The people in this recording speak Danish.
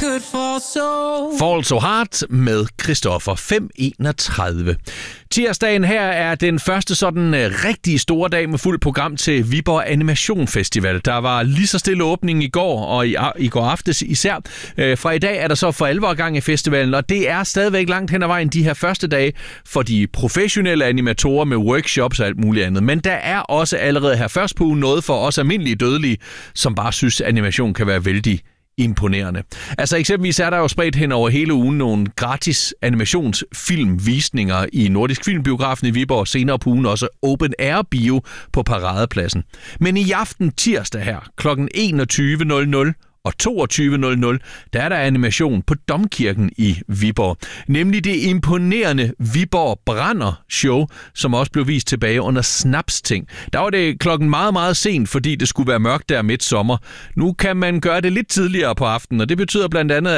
could fall so. Fall So Hard med Christoffer 531. Tirsdagen her er den første sådan rigtig store dag med fuld program til Viborg Animation Festival. Der var lige så stille åbning i går, og i går aftes især. Fra i dag er der så for alvor gang i festivalen, og det er stadigvæk langt hen ad vejen de her første dage for de professionelle animatorer med workshops og alt muligt andet. Men der er også allerede her først på ugen noget for os almindelige dødelige, som bare synes, at animation kan være vældig imponerende. Altså eksempelvis er der jo spredt hen over hele ugen nogle gratis animationsfilmvisninger i Nordisk Filmbiografen i Viborg, senere på ugen også Open Air Bio på Paradepladsen. Men i aften tirsdag her kl. 21.00 og 22.00, der er der animation på Domkirken i Viborg. Nemlig det imponerende Viborg Brænder show, som også blev vist tilbage under Snapsting. Der var det klokken meget, meget sent, fordi det skulle være mørkt der midt sommer. Nu kan man gøre det lidt tidligere på aftenen, og det betyder blandt andet,